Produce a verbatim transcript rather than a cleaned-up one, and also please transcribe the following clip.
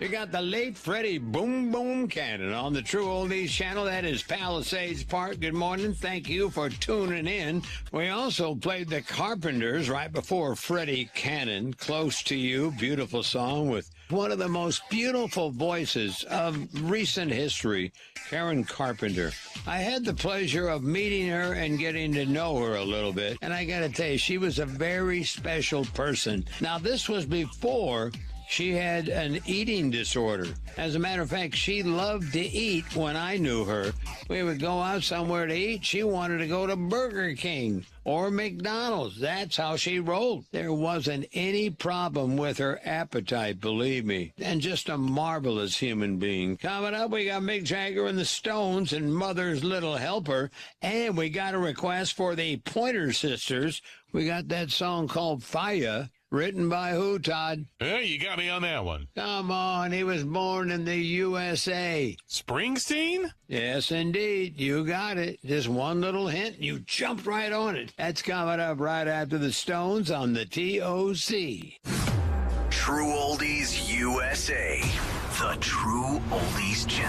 You got the late Freddie Boom Boom Cannon on the True Oldies channel. That is Palisades Park. Good morning. Thank you for tuning in. We also played the Carpenters right before Freddie Cannon, Close to You. Beautiful song with one of the most beautiful voices of recent history, Karen Carpenter. I had the pleasure of meeting her and getting to know her a little bit. And I got to tell you, she was a very special person. Now, this was before she had an eating disorder. As a matter of fact, she loved to eat when I knew her. We would go out somewhere to eat. She wanted to go to Burger King or McDonald's. That's how she rolled. There wasn't any problem with her appetite, believe me. And just a marvelous human being. Coming up, we got Mick Jagger and the Stones and Mother's Little Helper. And we got a request for the Pointer Sisters. We got that song called Fire. Written by who, Todd? Yeah, you got me on that one. Come on, he was born in the U S A. Springsteen? Yes, indeed. You got it. Just one little hint, you jumped right on it. That's coming up right after the Stones on the T O C. True Oldies U S A. The True Oldies Channel.